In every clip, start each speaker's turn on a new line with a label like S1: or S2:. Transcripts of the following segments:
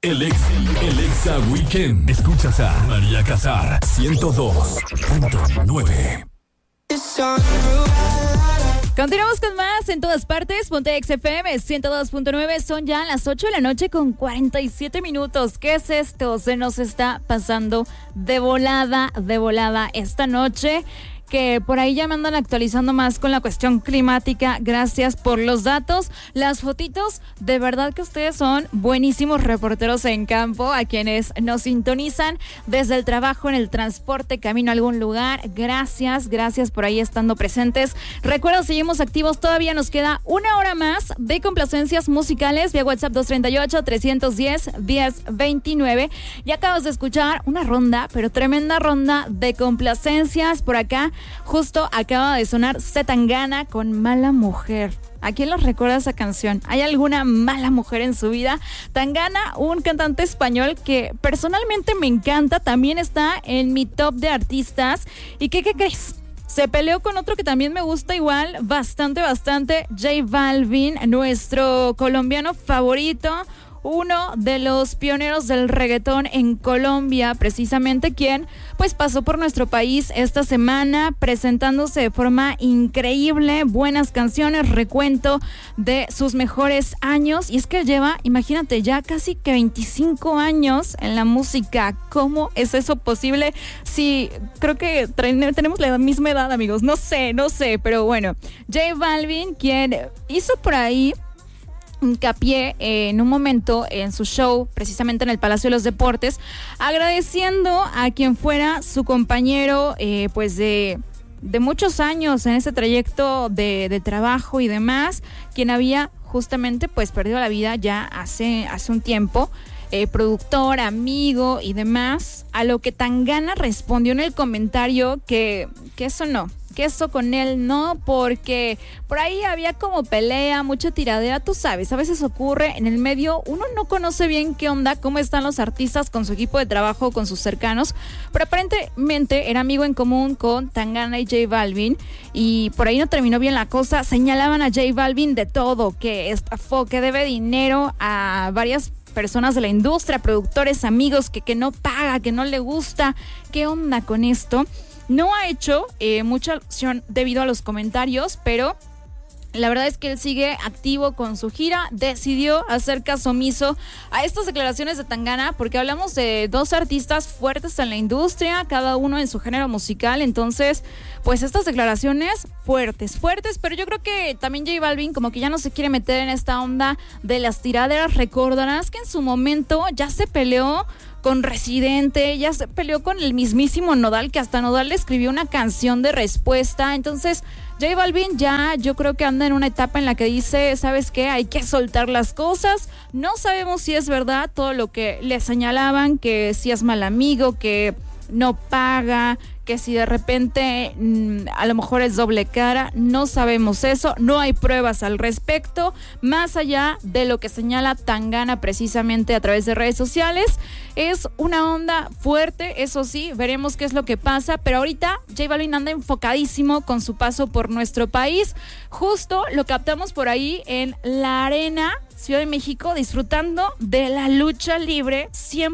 S1: El Exa Weekend. Escuchas a María Casar, 102.9.
S2: Continuamos con más en todas partes. Ponte XFM 102.9. Son ya las 8 de la noche con 47 minutos. ¿Qué es esto? Se nos está pasando de volada esta noche. Que por ahí ya me andan actualizando más con la cuestión climática. Gracias por los datos, las fotitos. De verdad que ustedes son buenísimos reporteros en campo, a quienes nos sintonizan desde el trabajo, en el transporte, camino a algún lugar. Gracias por ahí estando presentes. Recuerda, seguimos activos, todavía nos queda una hora más de complacencias musicales vía WhatsApp 238-310-1029. Ya acabas de escuchar una ronda, pero tremenda ronda de complacencias por acá. Justo acaba de sonar C. Tangana con Mala Mujer. ¿A quién les recuerda esa canción? ¿Hay alguna mala mujer en su vida? Tangana, un cantante español que personalmente me encanta, también está en mi top de artistas. ¿Y qué crees? Se peleó con otro que también me gusta igual, bastante, J Balvin, nuestro colombiano favorito. Uno de los pioneros del reggaetón en Colombia, precisamente, quien pues pasó por nuestro país esta semana presentándose de forma increíble, buenas canciones, recuento de sus mejores años. Y es que él lleva, imagínate, ya casi que 25 años en la música. ¿Cómo es eso posible? Sí, creo que tenemos la misma edad, amigos. No sé, pero bueno, J Balvin, quien hizo por ahí hincapié en un momento en su show, precisamente en el Palacio de los Deportes, agradeciendo a quien fuera su compañero pues de muchos años en ese trayecto de trabajo y demás, quien había justamente pues perdido la vida ya hace un tiempo. Productor, amigo y demás, a lo que Tangana respondió en el comentario que eso no, que eso con él no, porque por ahí había como pelea, mucha tiradera, tú sabes, a veces ocurre en el medio, uno no conoce bien qué onda, cómo están los artistas con su equipo de trabajo, con sus cercanos, pero aparentemente era amigo en común con Tangana y J Balvin, y por ahí no terminó bien la cosa. Señalaban a J Balvin de todo, que estafó, que debe dinero a varias personas de la industria, productores, amigos, que no paga, que no le gusta. ¿Qué onda con esto? No ha hecho mucha alusión debido a los comentarios, pero la verdad es que él sigue activo con su gira. Decidió hacer caso omiso a estas declaraciones de Tangana, porque hablamos de dos artistas fuertes en la industria, cada uno en su género musical. Entonces, pues estas declaraciones fuertes, pero yo creo que también J Balvin como que ya no se quiere meter en esta onda de las tiraderas. Recordarás que en su momento ya se peleó con Residente, ya se peleó con el mismísimo Nodal, que hasta Nodal le escribió una canción de respuesta. Entonces J Balvin ya yo creo que anda en una etapa en la que dice, ¿sabes qué? Hay que soltar las cosas. No sabemos si es verdad todo lo que le señalaban, que si es mal amigo, que no paga, que si de repente a lo mejor es doble cara. No sabemos eso, no hay pruebas al respecto, más allá de lo que señala Tangana precisamente a través de redes sociales. Es una onda fuerte, eso sí, veremos qué es lo que pasa, pero ahorita J Balvin anda enfocadísimo con su paso por nuestro país. Justo lo captamos por ahí en la Arena Ciudad de México, disfrutando de la lucha libre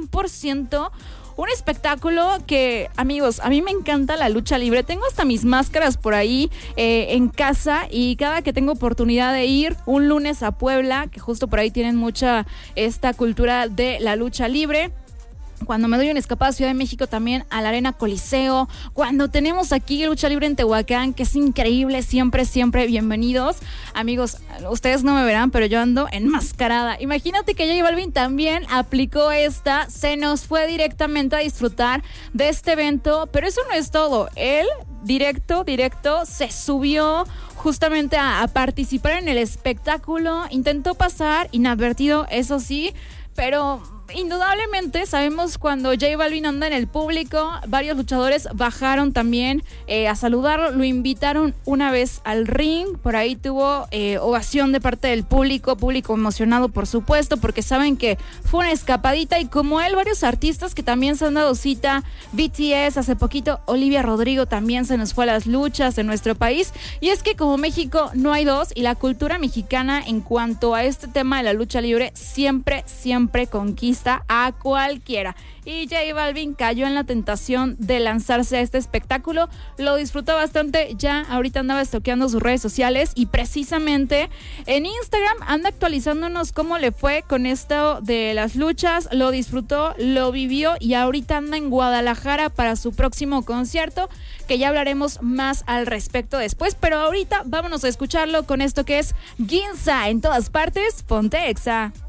S2: 100%. Un espectáculo que, amigos, a mí me encanta la lucha libre. Tengo hasta mis máscaras por ahí en casa, y cada que tengo oportunidad de ir un lunes a Puebla, que justo por ahí tienen mucha esta cultura de la lucha libre. Cuando me doy una escapada a Ciudad de México, también a la Arena Coliseo. Cuando tenemos aquí lucha libre en Tehuacán, que es increíble, siempre bienvenidos. Amigos, ustedes no me verán, pero yo ando enmascarada. Imagínate que J Balvin también aplicó esta, se nos fue directamente a disfrutar de este evento, pero eso no es todo. Él, directo, se subió justamente a participar en el espectáculo. Intentó pasar inadvertido, eso sí, pero indudablemente sabemos cuando J Balvin anda en el público. Varios luchadores bajaron también a saludarlo, lo invitaron una vez al ring, por ahí tuvo ovación de parte del público emocionado, por supuesto, porque saben que fue una escapadita, y como él, varios artistas que también se han dado cita. BTS, hace poquito Olivia Rodrigo también se nos fue a las luchas en nuestro país. Y es que como México no hay dos, y la cultura mexicana en cuanto a este tema de la lucha libre siempre conquista. conquista a cualquiera. Y J Balvin cayó en la tentación de lanzarse a este espectáculo. Lo disfrutó bastante. Ya ahorita andaba estoqueando sus redes sociales y precisamente en Instagram anda actualizándonos cómo le fue con esto de las luchas. Lo disfrutó, lo vivió y ahorita anda en Guadalajara para su próximo concierto, que ya hablaremos más al respecto después. Pero ahorita vámonos a escucharlo con esto que es Ginza en todas partes. Ponte Exa.